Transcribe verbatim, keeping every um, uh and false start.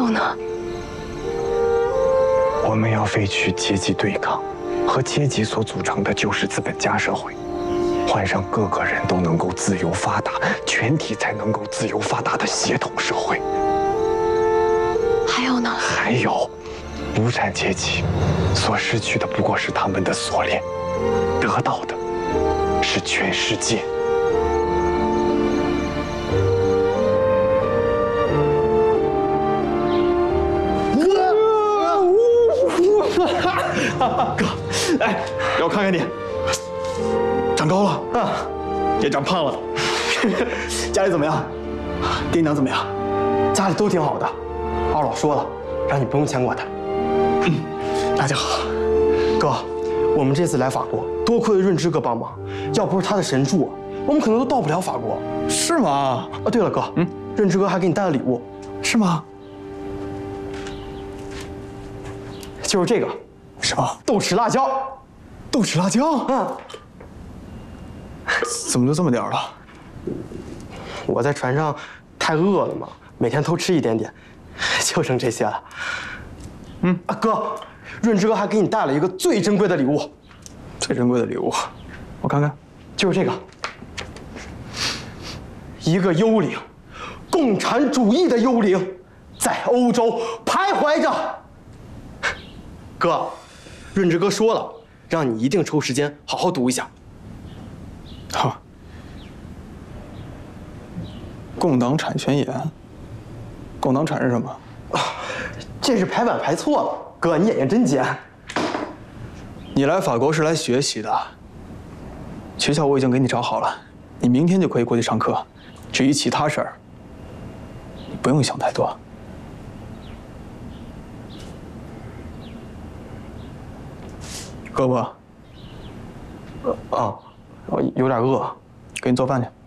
有呢？ 我们要废去阶级对抗和阶级所组成的旧式资本家社会，换上各个人都能够自由发达、全体才能够自由发达的协同社会。 还有呢？ 还有，无产阶级所失去的不过是他们的锁链，得到的是全世界。 哥，哎，让我看看你，长高了啊，也长胖了。家里怎么样？爹娘怎么样？ 家里都挺好的。二老说了，让你不用牵挂他。 嗯，那就好。 哥，我们这次来法国，多亏了润之哥帮忙，要不是他的神助，我们可能都到不了法国。 是吗？ 啊，对了，哥，嗯，润之哥还给你带了礼物， 是吗？ 就是这个。 什么？ 豆豉辣椒， 豆豉辣椒？ 嗯， 怎么就这么点儿了？ 我在船上太饿了嘛，每天偷吃一点点，就剩这些了。嗯，啊哥，润之哥还给你带了一个最珍贵的礼物， 最珍贵的礼物，我看看， 就是这个，一个幽灵，共产主义的幽灵，在欧洲徘徊着。哥。 润之哥说了，让你一定抽时间好好读一下。 好，共党产宣言。共党产是什么？ 这是排版排错了，哥，你眼睛真尖。 你来法国是来学习的，学校我已经给你找好了，你明天就可以过去上课。至于其他事儿，你不用想太多。 饿不饿？ 啊，我有点饿， 给你做饭去。